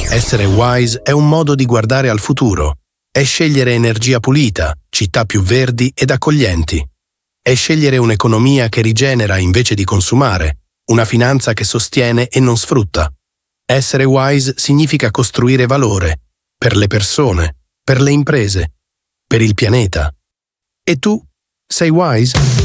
Essere wise è un modo di guardare al futuro. È scegliere energia pulita, città più verdi ed accoglienti. È scegliere un'economia che rigenera invece di consumare, una finanza che sostiene e non sfrutta. Essere wise significa costruire valore per le persone, per le imprese, per il pianeta. E tu, sei wise?